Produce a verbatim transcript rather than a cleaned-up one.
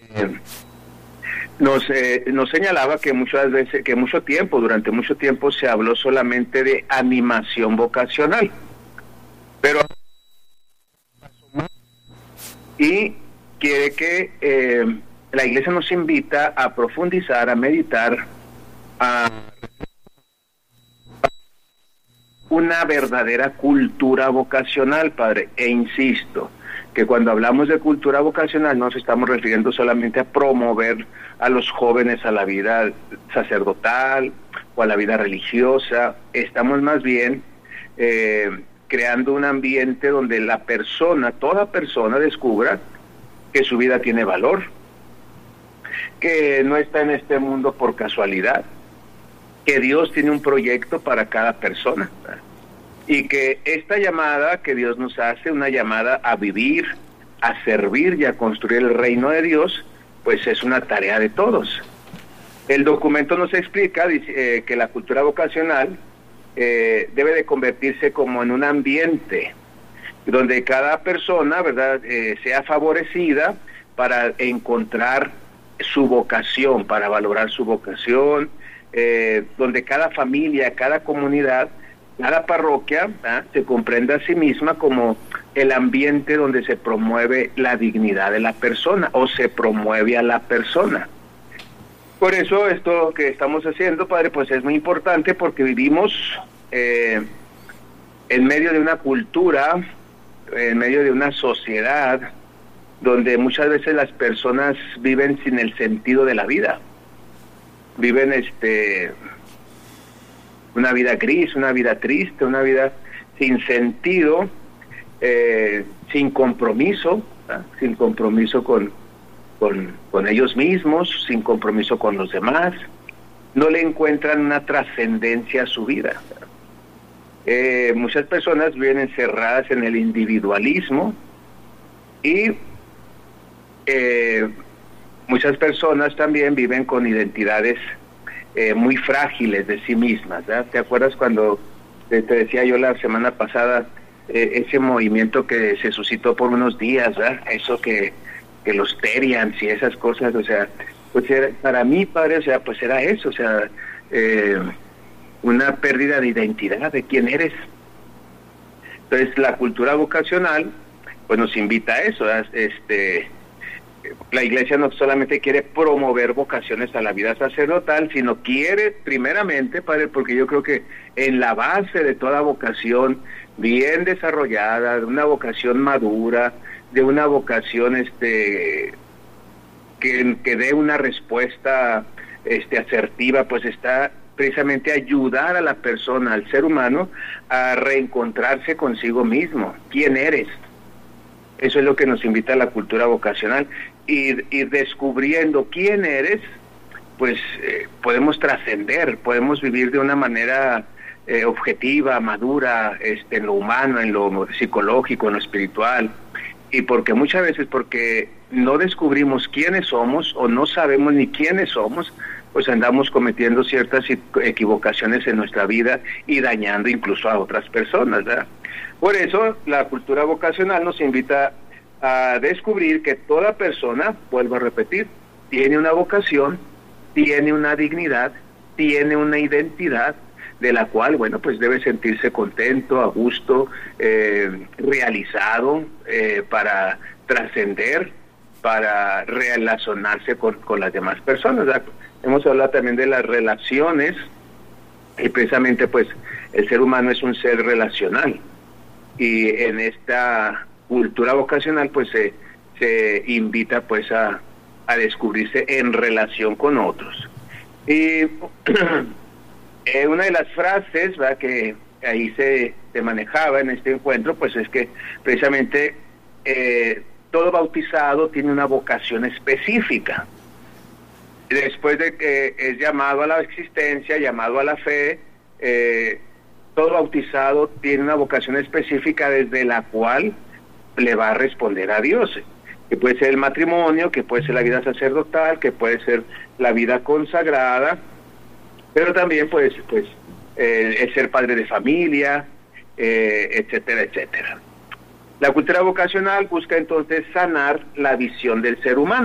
eh, nos, eh, nos señalaba que muchas veces, que mucho tiempo, durante mucho tiempo se habló solamente de animación vocacional, pero y quiere que eh, la Iglesia nos invita a profundizar, a meditar, a una verdadera cultura vocacional, Padre. E insisto, que cuando hablamos de cultura vocacional no nos estamos refiriendo solamente a promover a los jóvenes a la vida sacerdotal o a la vida religiosa. Estamos más bien eh, creando un ambiente donde la persona, toda persona descubra que su vida tiene valor, que no está en este mundo por casualidad, que Dios tiene un proyecto para cada persona, ¿verdad? Y que esta llamada que Dios nos hace, una llamada a vivir, a servir y a construir el reino de Dios, pues es una tarea de todos. El documento nos explica dice, eh, que la cultura vocacional eh, debe de convertirse como en un ambiente donde cada persona, ¿verdad?, eh, sea favorecida para encontrar su vocación, para valorar su vocación, eh, donde cada familia, cada comunidad, cada parroquia, ¿verdad?, se comprenda a sí misma como el ambiente donde se promueve la dignidad de la persona o se promueve a la persona. Por eso esto que estamos haciendo, Padre, pues es muy importante porque vivimos eh, en medio de una cultura, en medio de una sociedad donde muchas veces las personas viven sin el sentido de la vida, viven este una vida gris, una vida triste, una vida sin sentido, eh, sin compromiso, ¿verdad?, sin compromiso con, con, con ellos mismos, sin compromiso con los demás, no le encuentran una trascendencia a su vida. Eh, muchas personas viven encerradas en el individualismo y eh, muchas personas también viven con identidades eh, muy frágiles de sí mismas, ¿verdad? ¿Te acuerdas cuando te, te decía yo la semana pasada eh, ese movimiento que se suscitó por unos días, ¿verdad? Eso que, que los terians y esas cosas, o sea, pues era, para mí, Padre, o sea, pues era eso, o sea, eh, una pérdida de identidad de quién eres. Entonces la cultura vocacional pues nos invita a eso, ¿verdad? Este, la Iglesia no solamente quiere promover vocaciones a la vida sacerdotal, sino quiere primeramente, Padre, porque yo creo que en la base de toda vocación bien desarrollada, de una vocación madura, de una vocación este que, que dé una respuesta este asertiva, pues está precisamente ayudar a la persona, al ser humano, a reencontrarse consigo mismo. ¿Quién eres? Eso es lo que nos invita a la cultura vocacional. Y, y descubriendo quién eres, pues eh, podemos trascender, podemos vivir de una manera eh, objetiva, madura, este, en lo humano, en lo psicológico, en lo espiritual. Y porque muchas veces, porque no descubrimos quiénes somos o no sabemos ni quiénes somos, pues andamos cometiendo ciertas equivocaciones en nuestra vida y dañando incluso a otras personas, ¿verdad? Por eso la cultura vocacional nos invita a descubrir que toda persona, vuelvo a repetir, tiene una vocación, tiene una dignidad, tiene una identidad de la cual, bueno, pues debe sentirse contento, a gusto, eh, realizado, eh, para trascender, para relacionarse con, con las demás personas, ¿verdad? Hemos hablado también de las relaciones y precisamente pues el ser humano es un ser relacional y en esta cultura vocacional pues se, se invita pues a, a descubrirse en relación con otros. Y eh, una de las frases, ¿verdad?, que ahí se, se manejaba en este encuentro pues es que precisamente eh, todo bautizado tiene una vocación específica. Después de que es llamado a la existencia, llamado a la fe, eh, todo bautizado tiene una vocación específica desde la cual le va a responder a Dios, que puede ser el matrimonio, que puede ser la vida sacerdotal, que puede ser la vida consagrada, pero también pues, pues eh, el ser padre de familia, eh, etcétera, etcétera. La cultura vocacional busca entonces sanar la visión del ser humano.